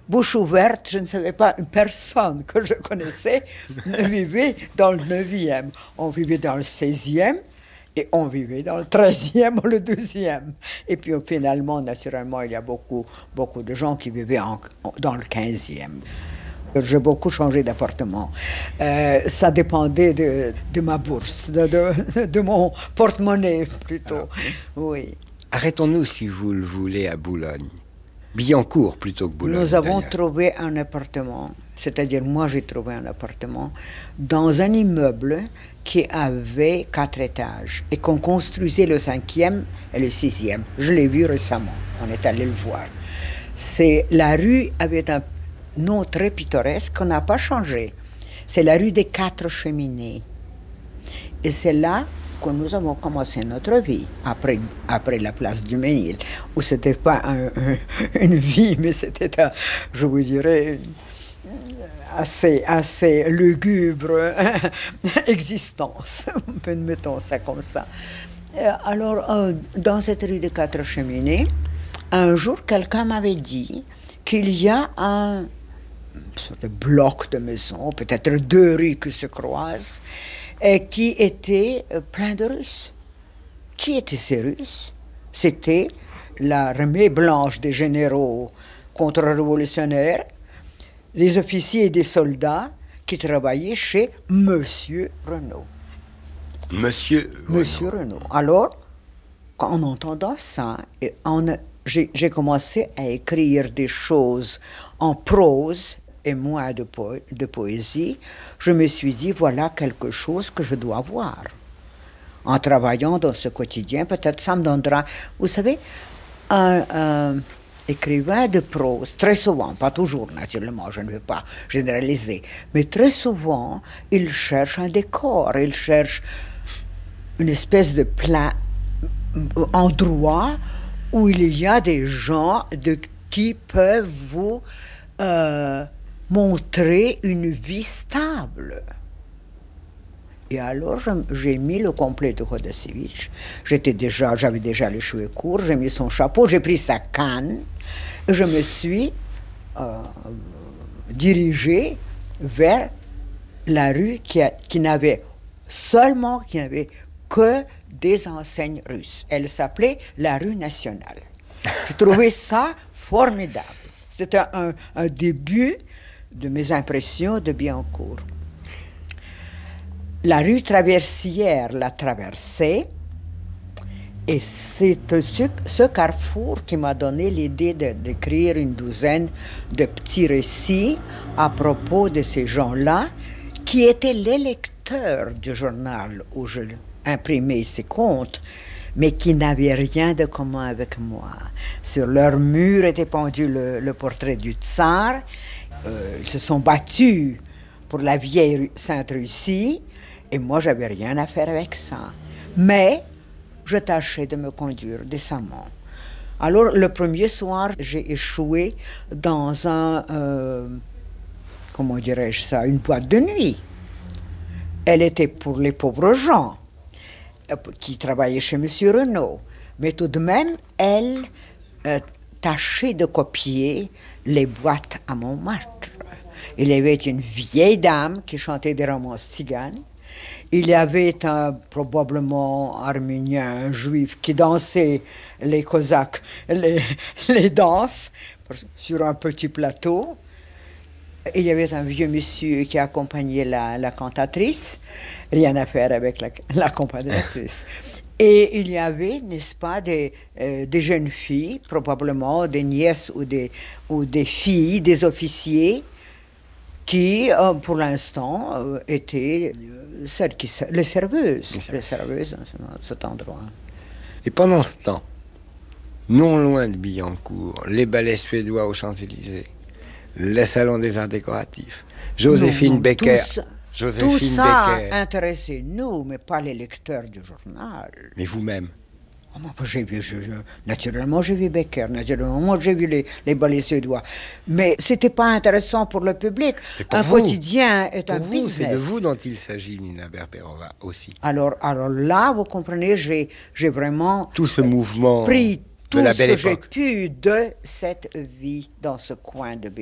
bouche ouverte, je ne savais pas, une personne que je connaissais ne vivait dans le 9e. On vivait dans le 16e et on vivait dans le 13e ou le 12e. Et puis finalement, naturellement, il y a beaucoup de gens qui vivaient dans le 15e. J'ai beaucoup changé d'appartement. Ça dépendait de ma bourse, de mon porte-monnaie plutôt. Alors, oui. Arrêtons-nous, si vous le voulez, à Boulogne. Billancourt plutôt que Boulogne. Nous avons trouvé un appartement, c'est-à-dire moi j'ai trouvé un appartement dans un immeuble qui avait 4 étages et qu'on construisait le 5e et le 6e. Je l'ai vu récemment, on est allé le voir. La rue avait un nom très pittoresque qu'on n'a pas changé. C'est la rue des 4 Cheminées. Et c'est là que nous avons commencé notre vie, après la place du Ménil, où ce n'était pas une vie, mais c'était, je vous dirais, assez lugubre existence, mettons ça comme ça. Alors, dans cette rue des 4 Cheminées, un jour, quelqu'un m'avait dit qu'il y a un sorte de bloc de maisons, peut-être 2 rues qui se croisent, et qui étaient pleins de Russes. Qui étaient ces Russes? C'était l'armée blanche des généraux contre-révolutionnaires, les officiers et des soldats qui travaillaient chez Monsieur Renault. Monsieur Renault. Alors, en entendant ça, j'ai commencé à écrire des choses en prose et moins de poésie. Je me suis dit, voilà quelque chose que je dois voir. En travaillant dans ce quotidien, peut-être ça me donnera... Vous savez, un écrivain de prose, très souvent, pas toujours naturellement, je ne veux pas généraliser, mais très souvent, il cherche un décor, il cherche une espèce de plein endroit où il y a des gens qui peuvent vous montrer une vie stable. Et alors, j'ai mis le complet de Rodasiewicz. J'avais déjà les cheveux courts, j'ai mis son chapeau, j'ai pris sa canne, et je me suis dirigée vers la rue qui n'avait que des enseignes russes. Elle s'appelait la rue nationale. J'ai trouvé ça formidable. C'était un début de mes impressions de Billancourt. La rue Traversière l'a traversée, et c'est ce carrefour qui m'a donné l'idée d'écrire une douzaine de petits récits à propos de ces gens-là qui étaient les lecteurs du journal où je imprimais ces contes, mais qui n'avaient rien de commun avec moi. Sur leur mur était pendu le portrait du tsar. Ils se sont battus pour la vieille Sainte-Russie, et moi, j'avais rien à faire avec ça. Mais je tâchais de me conduire décemment. Alors, le premier soir, j'ai échoué dans comment dirais-je ça, une boîte de nuit. Elle était pour les pauvres gens qui travaillaient chez M. Renault. Mais tout de même, elle tâchait de copier les boîtes à Montmartre. Il y avait une vieille dame qui chantait des romances tziganes. Il y avait probablement arménien, juif, qui dansait les cosaques, les danses sur un petit plateau. Il y avait un vieux monsieur qui accompagnait la cantatrice, rien à faire avec l'accompagnatrice. Et il y avait, n'est-ce pas, des jeunes filles, probablement des nièces ou des filles, des officiers, qui, pour l'instant, étaient les serveuses dans cet endroit. Et pendant ce temps, non loin de Billancourt, les ballets suédois aux Champs-Élysées, le Salon des Arts Décoratifs, Joséphine Becker. Tout ça intéressait nous, mais pas les lecteurs du journal. Mais vous-même? Naturellement, j'ai vu Becker. Naturellement, moi, j'ai vu les ballets suédois. Mais c'était pas intéressant pour le public. Un quotidien est un business. C'est de vous dont il s'agit, Nina Berberova, aussi. Alors là, vous comprenez, j'ai vraiment tout ce mouvement pris tout de la ce belle que j'ai époque. pu de cette vie dans ce coin de